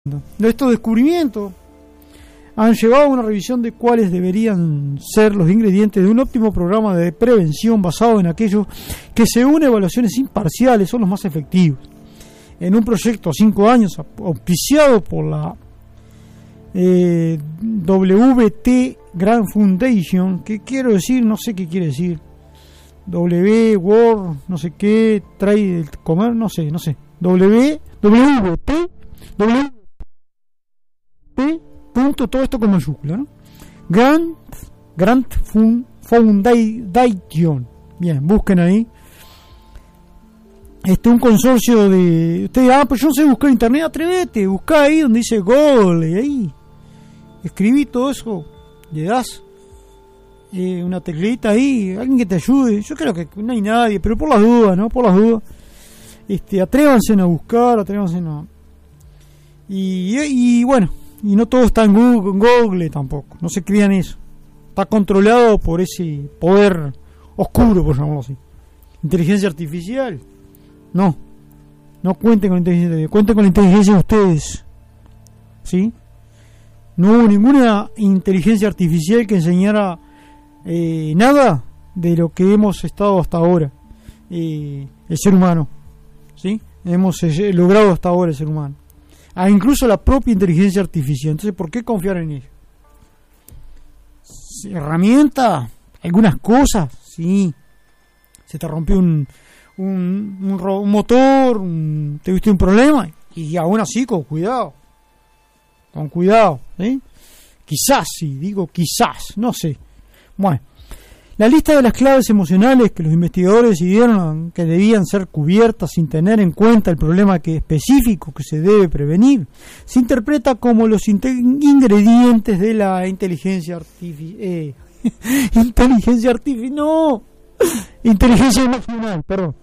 Estos descubrimientos han llevado a una revisión de cuáles deberían ser los ingredientes de un óptimo programa de prevención basado en aquellos que, según evaluaciones imparciales, son los más efectivos. En un proyecto a 5 años auspiciado por la WT Grand Foundation, que quiero decir, no sé qué quiere decir, World, no sé qué, Trade Comer, no sé, WT punto, todo esto con mayúscula, ¿no? Grand Foundation. Bien, busquen ahí. Un consorcio de... Ustedes, pues yo no sé buscar en internet, atrévete, busca ahí donde dice Google, ahí. Escribí todo eso, le das una teclita ahí, alguien que te ayude. Yo creo que no hay nadie, pero por las dudas, ¿no? Por las dudas. Atrévanse a buscar, atrévanse a... Y bueno, y no todo está en Google tampoco, no se crean eso. Está controlado por ese poder oscuro, por llamarlo así. Inteligencia artificial, no cuenten con inteligencia artificial, cuenten con la inteligencia de ustedes, ¿sí? No hubo ninguna inteligencia artificial que enseñara nada de lo que hemos estado hasta ahora, el ser humano, ¿sí? Hemos logrado hasta ahora el ser humano, incluso la propia inteligencia artificial. Entonces, ¿por qué confiar en ella? Herramienta, algunas cosas, sí. Se te rompió un motor, te viste un problema, y aún así con cuidado, ¿sí? Quizás, sí, digo quizás, no sé. Bueno, la lista de las claves emocionales que los investigadores decidieron que debían ser cubiertas sin tener en cuenta el problema específico que se debe prevenir, se interpreta como los ingredientes de la inteligencia artificial. Inteligencia emocional, perdón.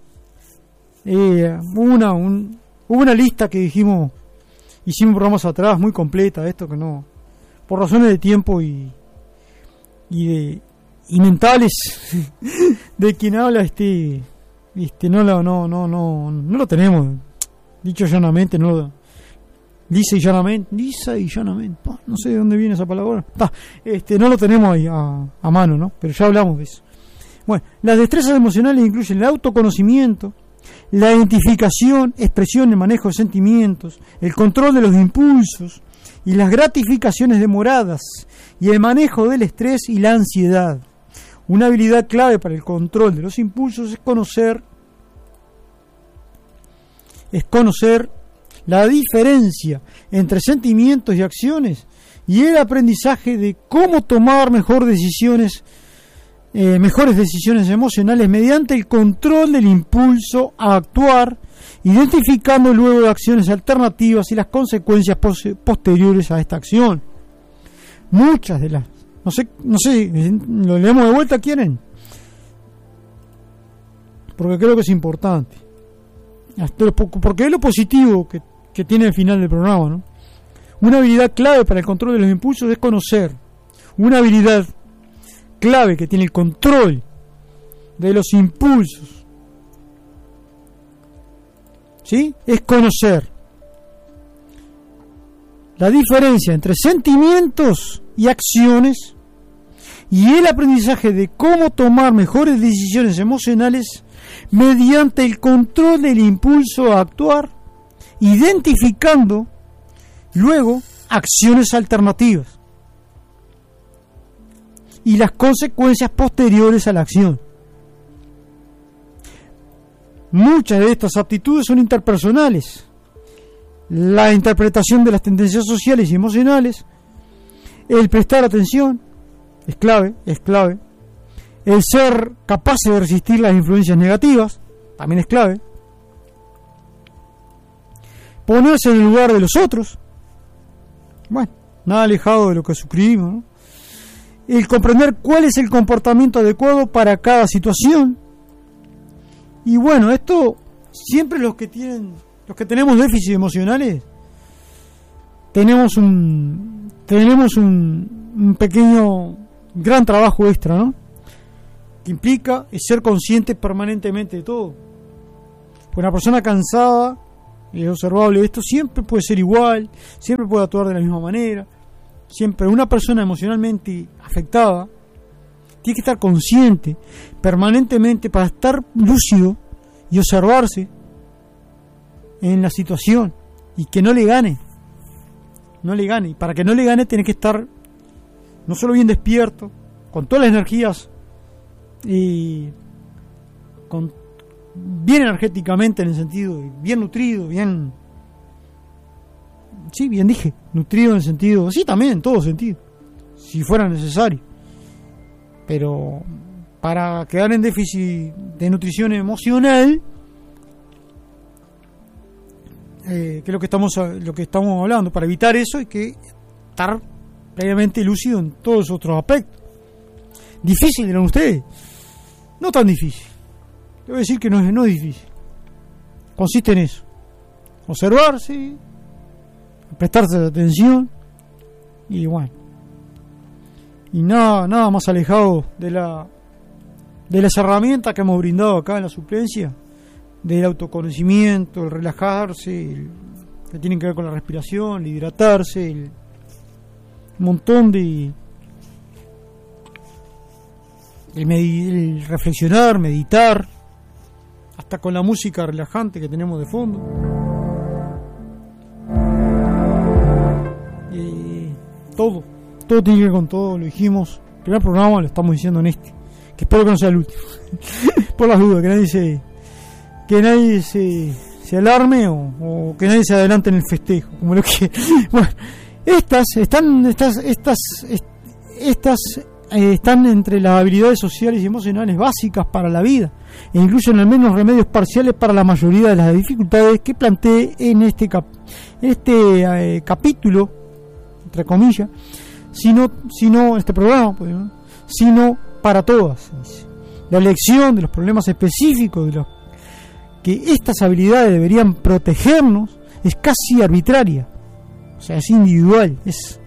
Hubo una lista que hicimos programas atrás muy completa de esto, que no, por razones de tiempo y mentales de quien habla, no lo tenemos, dicho llanamente, lisa y llanamente, no sé de dónde viene esa palabra, no lo tenemos ahí a mano, ¿no? Pero ya hablamos de eso. Bueno, las destrezas emocionales incluyen el autoconocimiento, la identificación, expresión y manejo de sentimientos, el control de los impulsos y las gratificaciones demoradas, y el manejo del estrés y la ansiedad. Una habilidad clave para el control de los impulsos es conocer la diferencia entre sentimientos y acciones, y el aprendizaje de cómo tomar mejores decisiones emocionales mediante el control del impulso a actuar, identificando luego acciones alternativas y las consecuencias posteriores a esta acción. Muchas de las... No sé, lo leemos de vuelta, ¿quieren? Porque creo que es importante. Porque es lo positivo que tiene el final del programa, ¿no? Una habilidad clave para el control de los impulsos es conocer. Una habilidad clave que tiene el control de los impulsos, ¿sí? Es conocer la diferencia entre sentimientos y acciones, y el aprendizaje de cómo tomar mejores decisiones emocionales mediante el control del impulso a actuar, identificando luego acciones alternativas y las consecuencias posteriores a la acción. Muchas de estas aptitudes son interpersonales. La interpretación de las tendencias sociales y emocionales, el prestar atención, es clave. El ser capaces de resistir las influencias negativas, también es clave. Ponerse en el lugar de los otros, bueno, nada alejado de lo que suscribimos, ¿no? El comprender cuál es el comportamiento adecuado para cada situación. Y bueno, esto siempre los que tenemos déficits emocionales tenemos un pequeño gran trabajo extra, ¿no? Que implica ser consciente permanentemente de todo. Una persona cansada es observable esto, siempre puede ser igual, siempre puede actuar de la misma manera, siempre una persona emocionalmente afectada tiene que estar consciente permanentemente para estar lúcido y observarse en la situación y que no le gane, y para que no le gane tiene que estar no solo bien despierto, con todas las energías y bien energéticamente, en el sentido bien nutrido, bien dije, nutrido en el sentido, sí, también en todo sentido, si fuera necesario, pero para quedar en déficit de nutrición emocional, que es lo que estamos hablando, para evitar eso hay que estar previamente lúcido en todos los otros aspectos. Difícil, dirán ustedes, no tan difícil. Te voy a decir que no es difícil. Consiste en eso: observarse, prestarse atención, y bueno, y nada más alejado de las herramientas que hemos brindado acá en la suplencia, del autoconocimiento, el relajarse, que tienen que ver con la respiración, el hidratarse, el montón de el reflexionar, meditar, hasta con la música relajante que tenemos de fondo. Todo tiene que ver con todo, lo dijimos. El primer programa lo estamos diciendo en este, que espero que no sea el último. Por las dudas, que nadie se alarme o que nadie se adelante en el festejo, como lo que bueno, estas están entre las habilidades sociales y emocionales básicas para la vida e incluyen al menos remedios parciales para la mayoría de las dificultades que planteé en este capítulo, entre comillas, sino este programa, pues, ¿no? Sino para todas. La elección de los problemas específicos de los que estas habilidades deberían protegernos es casi arbitraria, o sea, es individual, es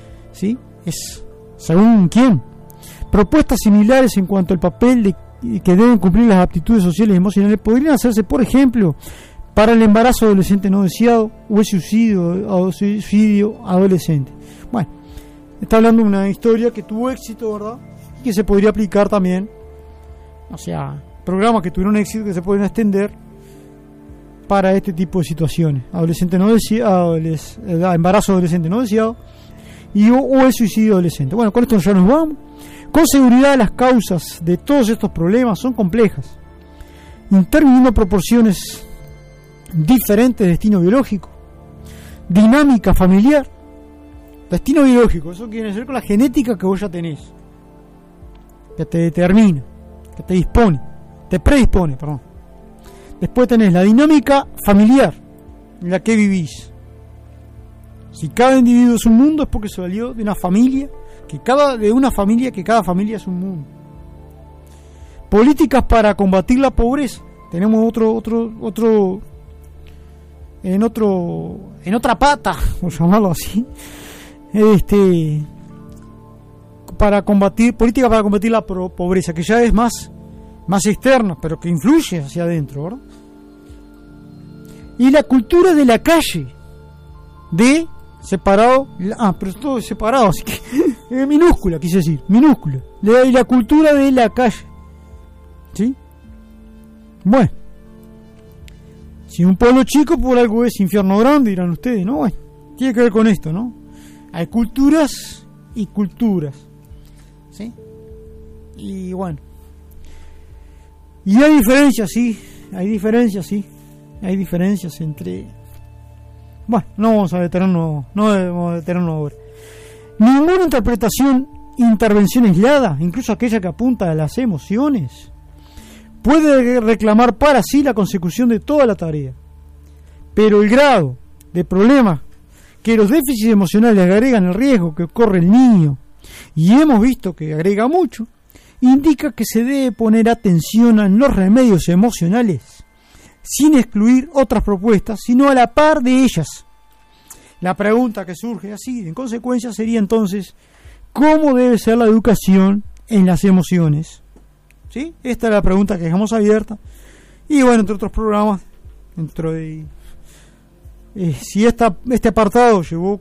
según quién. Propuestas similares en cuanto al papel que deben cumplir las aptitudes sociales y emocionales podrían hacerse, por ejemplo, para el embarazo adolescente no deseado o el suicidio adolescente. Bueno, está hablando de una historia que tuvo éxito, ¿verdad? Y que se podría aplicar también, o sea, programas que tuvieron éxito que se pueden extender para este tipo de situaciones: adolescente no deseado, embarazo adolescente no deseado o el suicidio adolescente. Bueno, con esto ya nos vamos. Con seguridad las causas de todos estos problemas son complejas, interviniendo proporciones diferentes de destino biológico, dinámica familiar. Destino biológico, eso quiere decir con la genética que vos ya tenés, que te determina, que te predispone. Después tenés la dinámica familiar en la que vivís. Si cada individuo es un mundo, es porque se salió de una familia, que cada familia es un mundo. Políticas para combatir la pobreza. Tenemos otro en otra pata, por llamarlo así. Política para combatir la pobreza, que ya es más externa, pero que influye hacia adentro, ¿verdad? Y la cultura de la calle, de separado, pero todo es separado, así que minúscula, quise decir, minúscula. Y la cultura de la calle, ¿sí? Bueno, si un pueblo chico por algo es infierno grande, dirán ustedes, ¿no? Bueno, tiene que ver con esto, ¿no? Hay culturas y culturas, ¿sí? Y bueno, y hay diferencias entre... Bueno, no vamos a detenernos ahora. Ninguna intervención aislada, incluso aquella que apunta a las emociones, puede reclamar para sí la consecución de toda la tarea. Pero el grado de problema que los déficits emocionales agregan el riesgo que corre el niño, y hemos visto que agrega mucho, indica que se debe poner atención en los remedios emocionales, sin excluir otras propuestas, sino a la par de ellas. La pregunta que surge así, en consecuencia, sería entonces: ¿cómo debe ser la educación en las emociones? ¿Sí? Esta es la pregunta que dejamos abierta. Y bueno, entre otros programas, dentro de si este apartado lleva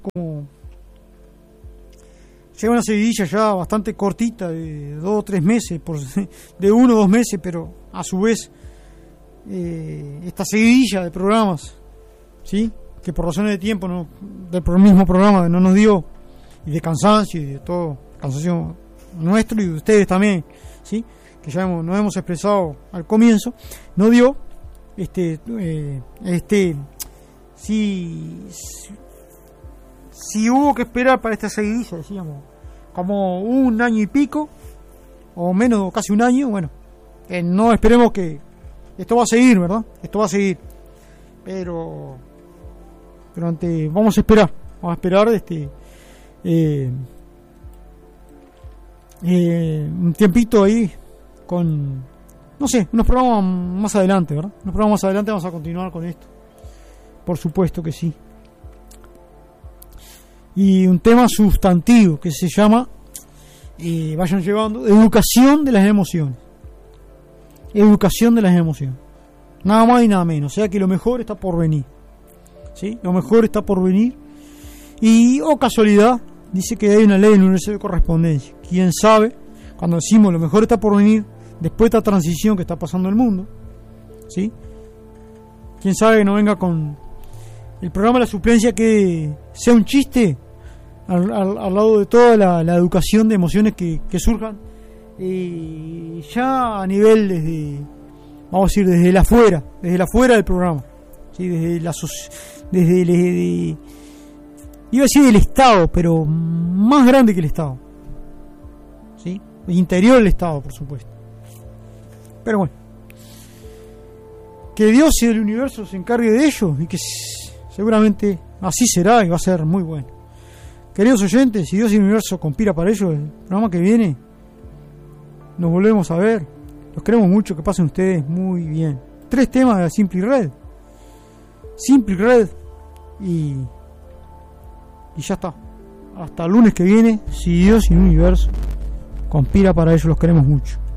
una seguidilla ya bastante cortita de 2 o 3 meses, de 1 o 2 meses, pero a su vez esta seguidilla de programas, ¿sí? Que por razones de tiempo del mismo programa no nos dio, y de cansancio y de todo, cansancio nuestro y de ustedes también, ¿sí? Que ya nos hemos expresado al comienzo, no dio si hubo que esperar para esta seguidilla, decíamos, como 1 año y pico, o menos, o casi 1 año, bueno, no esperemos que esto va a seguir, ¿verdad? Esto va a seguir, pero vamos a esperar un tiempito ahí con, no sé, unos programas más adelante, ¿verdad? Unos programas más adelante vamos a continuar con esto, por supuesto que sí. Y un tema sustantivo que se llama, vayan llevando, educación de las emociones. Educación de las emociones. Nada más y nada menos. O sea que lo mejor está por venir. ¿Sí? Lo mejor está por venir. Y, casualidad, dice que hay una ley en el universo de correspondencia. Quién sabe, cuando decimos lo mejor está por venir, después de esta transición que está pasando en el mundo, ¿sí? Quién sabe que no venga con el programa de la suplencia, que sea un chiste al lado de toda la educación de emociones que surjan, ya a nivel vamos a decir, desde el afuera del programa, ¿sí? Iba a decir del Estado, pero más grande que el Estado, ¿sí? El interior del Estado, por supuesto. Pero bueno, que Dios y el universo se encargue de ello, y que seguramente así será, y va a ser muy bueno. Queridos oyentes, si Dios y el universo conspira para ello, el programa que viene nos volvemos a ver. Los queremos mucho, que pasen ustedes muy bien. 3 temas de la Simply Red y ya está. Hasta el lunes que viene, si Dios y el universo conspira para ello. Los queremos mucho.